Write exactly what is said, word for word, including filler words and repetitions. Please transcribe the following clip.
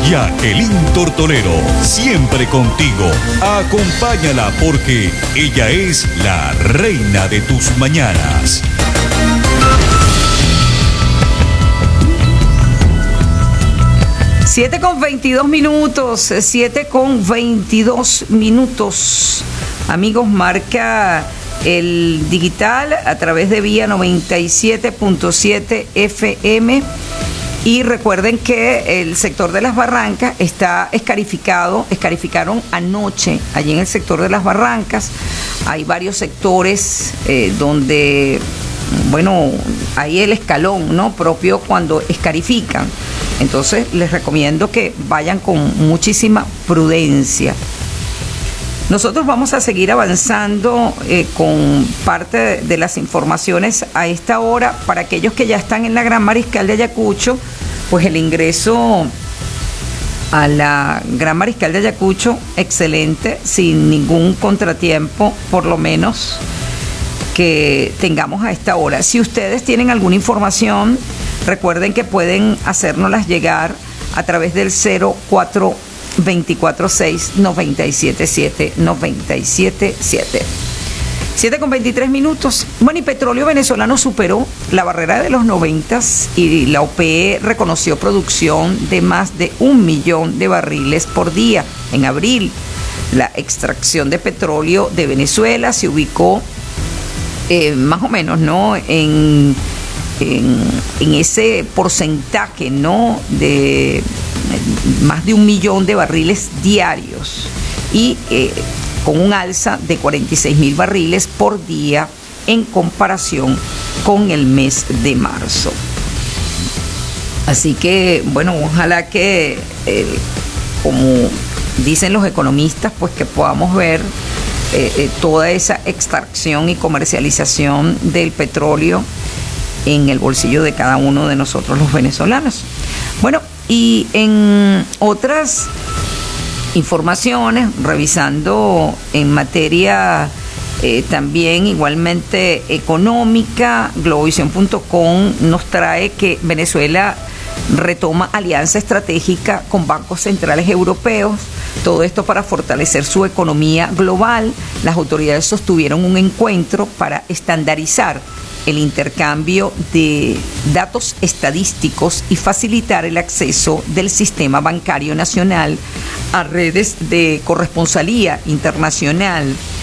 Jacqueline Tortolero, siempre contigo. Acompáñala porque ella es la reina de tus mañanas. siete con veintidós minutos, siete con veintidós minutos. Amigos, marca el digital a través de Vía noventa y siete punto siete F M. Y recuerden que el sector de las Barrancas está escarificado, escarificaron anoche allí en el sector de las Barrancas. Hay varios sectores eh, donde, bueno, hay el escalón, ¿no?, propio cuando escarifican. Entonces les recomiendo que vayan con muchísima prudencia. Nosotros vamos a seguir avanzando eh, con parte de, de las informaciones a esta hora. Para aquellos que ya están en la Gran Mariscal de Ayacucho, pues el ingreso a la Gran Mariscal de Ayacucho, excelente, sin ningún contratiempo, por lo menos que tengamos a esta hora. Si ustedes tienen alguna información, recuerden que pueden hacérnoslas llegar a través del cero cuatro veinticuatro seis noventa y siete siete noventa y siete siete. siete con veintitrés minutos. Bueno, y Petróleo Venezolano superó la barrera de los noventas y la O P E reconoció producción de más de un millón de barriles por día. En abril, la extracción de petróleo de Venezuela se ubicó eh, más o menos, ¿no?, en, en, en ese porcentaje, ¿no?, de más de un millón de barriles diarios y eh, con un alza de cuarenta y seis mil barriles por día en comparación con el mes de marzo. Así que, bueno, ojalá que, eh, como dicen los economistas, pues que podamos ver eh, eh, toda esa extracción y comercialización del petróleo en el bolsillo de cada uno de nosotros los venezolanos. Bueno, y en otras informaciones, revisando en materia eh, también igualmente económica, globovisión punto com nos trae que Venezuela retoma alianza estratégica con bancos centrales europeos, todo esto para fortalecer su economía global. Las autoridades sostuvieron un encuentro para estandarizar el intercambio de datos estadísticos y facilitar el acceso del sistema bancario nacional a redes de corresponsalía internacional